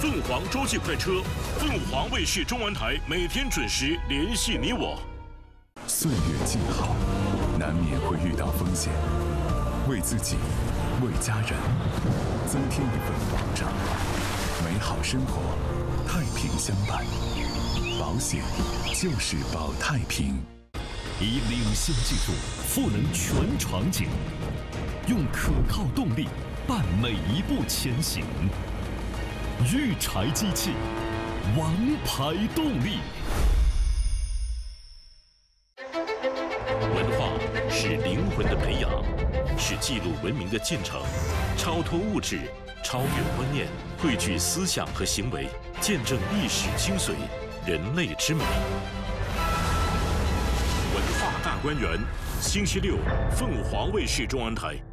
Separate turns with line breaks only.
凤凰洲际快车，凤凰卫视中文台每天准时联系你我。
岁月静好，难免会遇到风险，为自己，为家人，增添一份保障。美好生活，太平相伴。保险就是保太平。
以领先技术赋能全场景，用可靠动力伴每一步前行。育柴机器，王牌动力。
文化是灵魂的培养，是记录文明的进程，超脱物质，超越观念，汇聚思想和行为，见证历史精髓，人类之美。文化大观园，星期六，凤凰卫视中文台。